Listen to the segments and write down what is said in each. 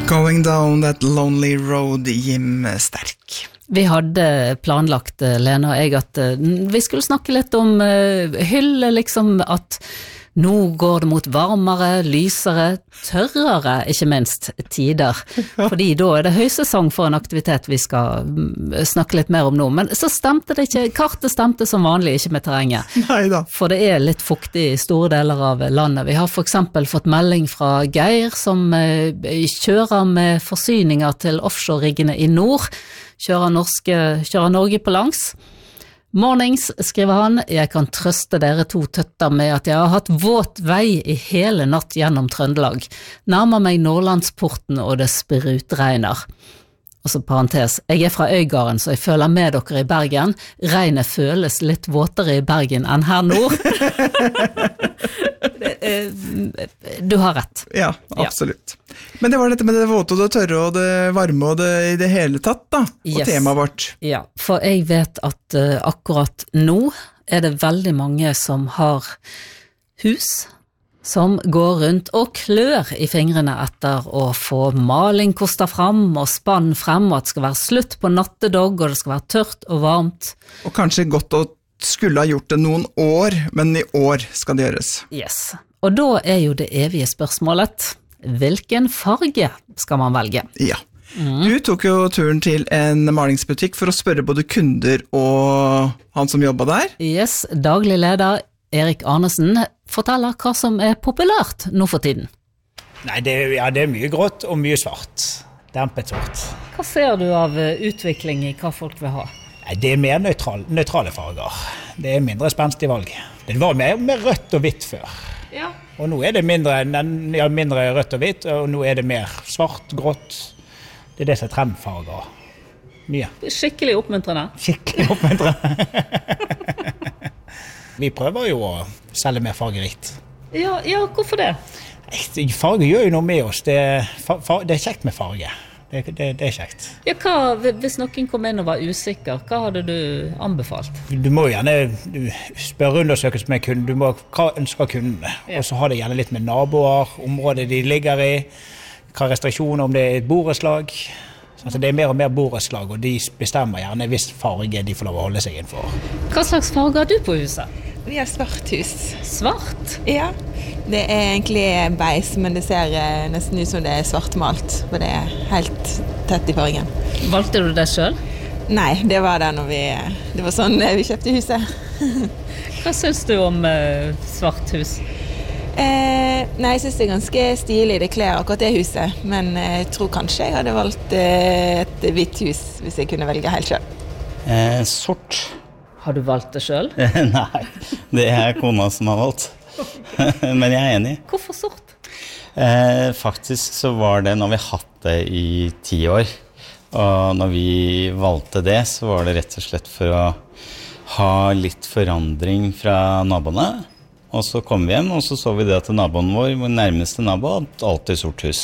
Going down that lonely road, Jim Sterk. Vi hadde planlagt, Lena og jeg, at vi skulle snakke litt om hylle, liksom at nå går det mot varmere, lysere, tørrere, ikke minst, tider. Fordi da det høysesong for en aktivitet vi skal snakke litt mer om nå. Men så stemte det ikke, kartet stemte som vanlig, ikke med terrenget. Neida. For det litt fuktig i store deler av landet. Vi har for eksempel fått melding fra Geir, som kjører med forsyninger til offshore-riggene i nord. Kjører Norge på langs. Mornings, skriver han, jeg kan trøste dere to tøtter med at jeg har hatt våt vei i hele natt gjennom Trøndelag. Nærmer meg Nordlandsporten og det sprutregner. Og så parentes, jeg fra Øygarden, så jeg føler med dere i Bergen. Regnet føles litt våtere i Bergen enn her nord. Du har rett. Ja, absolutt. Men det var dette med det våte og det tørre og det varme og det i det hele tatt da, og temaet vårt. Ja, for jeg vet at akkurat nå det veldig mange som har hus, som går rundt og klør i fingrene etter å få maling kostet frem og spann frem, og at det skal være slutt på nattedogg, og det skal være tørt og varmt. Og kanskje godt å skulle ha gjort det noen år, men i år skal det gjøres. Yes, og da jo det evige spørsmålet, hvilken farge skal man velge? Ja. Du tok jo turen til en malingsbutikk for å spørre både kunder og han som jobbet der. Yes, daglig leder Erik Arnesen forteller hva som populært nå for tiden. Nei, det mye grått og mye svart. Dempet svart. Hva ser du av utvikling i hva folk vil ha? Nei, det mer nøytrale farger. Det mindre spenstig valg. Det var mer rødt og hvitt før. Ja. Og nå det mindre rødt og hvitt, og nå det mer svart, grått. Det det som trendfarger. Mye. Skikkelig oppmuntrende. Skikkelig oppmuntrende. Vi prøver jo å selge mer fargerikt. Ja, hvorfor det? Farge gjør jo noe med oss. Det kjekt med farge. Det kjekt. Ja, hvis noen kom inn og var usikker, hva hadde du anbefalt? Du må gjerne spørre undersøkelse med kunden. Hva ønsker kundene? Ja. Og så har det gjerne litt med naboer, området de ligger i, hva restriksjoner, om det et borettslag. Altså det mer og mer borettslag, og de bestemmer gjerne hvis farge de får lov å holde seg innenfor. Hva slags farge har du på huset? Vi har svart hus. Svart? Ja, det egentlig beis, men det ser nesten ut som det svartmalt, for det helt tett i fargen. Valgte du det selv? Nei, det var det var sånn vi kjøpte huset. Hva synes du om svart hus? Nei, jeg synes det ganske stilig, det kler akkurat det huset, men jeg tror kanskje jeg hadde valgt et hvitt hus hvis jeg kunne velge helt selv. Sort. Har du valgt det selv? Nei, det kona som har valgt. Men jeg enig. Hvorfor sort? Faktisk så var det når vi hatt det i 10 år, og når vi valgte det, så var det rett og slett for å ha litt forandring fra naboene. Og så kom vi hjem, og så vi det at naboen vår, vår nærmeste nabo, hadde alltid sort hus.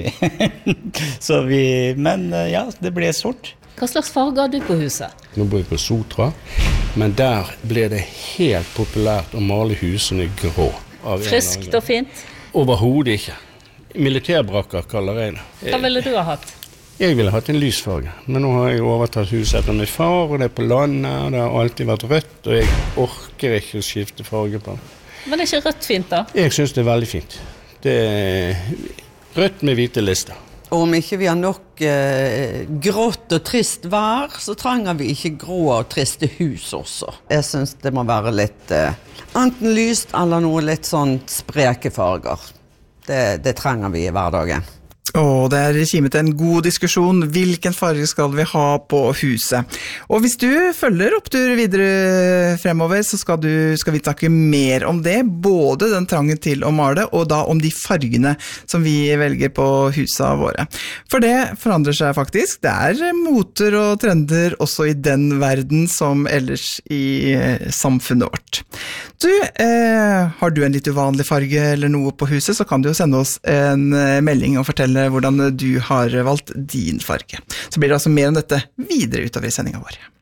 Men ja, det ble sort. Hva slags farge har du på huset? Nå bor jeg på Sotra, men der ble det helt populært å male husene grå. Friskt og fint? Overhodet ikke. Militærbrakker kaller jeg det. Hva ville du ha hatt? Jeg ville hatt en lysfarge, men nå har jeg overtatt huset etter min far, og det på landet, og det har alltid vært rødt, og jeg orker ikke å skifte farge på det. Men det ikke rødt fint da? Jeg synes det veldig fint. Det rødt med hvite lister. Om ikke vi har nok grått og trist vær, så trenger vi ikke grå og triste hus også. Jeg synes det må være litt enten lyst eller noe litt sånn spreke farger. Det trenger vi i hverdagen. Og det kimet en god diskusjon. Hvilken farge skal vi ha på huset? Og hvis du følger opptur videre fremover, så skal vi snakke mer om det. Både den trangen til å male, og da om de fargene som vi velger på husene våre. For det forandrer seg faktisk. Det moter og trender også i den verden som ellers i samfunnet vårt. Har du en litt uvanlig farge eller noe på huset, så kan du jo sende oss en melding og fortelle hvordan du har valgt din farge. Så blir det altså mer om dette videre utover i sendingen vår.